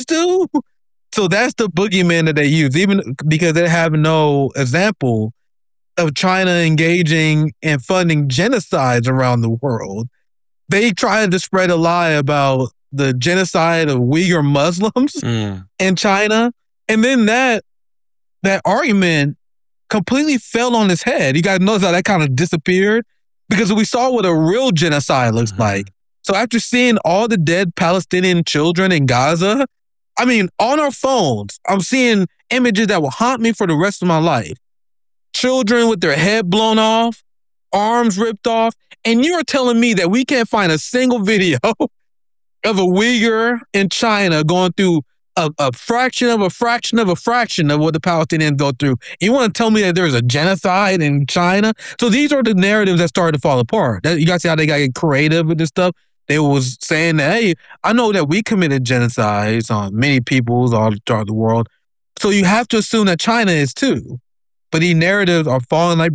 to. So that's the boogeyman that they use, even because they have no example of China engaging and funding genocides around the world. They tried to spread a lie about the genocide of Uyghur Muslims in China. And then that argument completely fell on its head. You guys notice how that kind of disappeared? Because we saw what a real genocide looks like. So after seeing all the dead Palestinian children in Gaza, I mean, on our phones, I'm seeing images that will haunt me for the rest of my life. Children with their head blown off, arms ripped off, and you're telling me that we can't find a single video of a Uyghur in China going through a fraction of a fraction of a fraction of what the Palestinians go through. You want to tell me that there's a genocide in China? So these are the narratives that started to fall apart. You guys see how they got to get creative with this stuff? They was saying that, hey, I know that we committed genocides on many peoples all throughout the world. So you have to assume that China is too. But these narratives are falling like